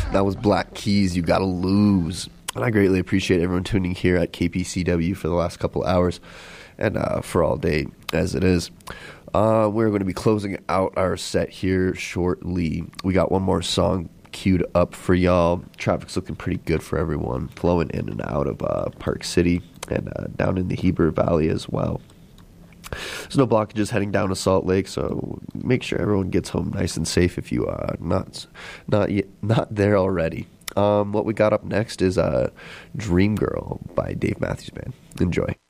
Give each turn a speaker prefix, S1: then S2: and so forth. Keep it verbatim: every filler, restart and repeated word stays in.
S1: That was Black Keys, You Gotta Lose. And I greatly appreciate everyone tuning here at K P C W for the last couple hours and uh, for all day as it is. Uh, we're going to be closing out our set here shortly. We got one more song queued up for y'all. Traffic's looking pretty good for everyone, flowing in and out of uh, Park City and uh, down in the Heber Valley as well. There's no blockages heading down to Salt Lake, so make sure everyone gets home nice and safe if you are not not yet, not there already. Um, what we got up next is uh, Dream Girl by Dave Matthews Band. Enjoy.